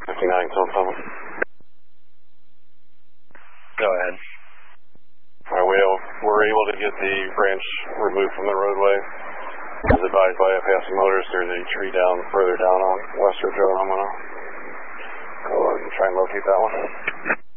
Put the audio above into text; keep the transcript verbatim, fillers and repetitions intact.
fifty-nine, Tilton. Go ahead. All right, we were able to get the branch removed from the roadway. As advised by a passing motorist, there's a tree down further down on West Ridge Road. I'm going to go and try and locate that one.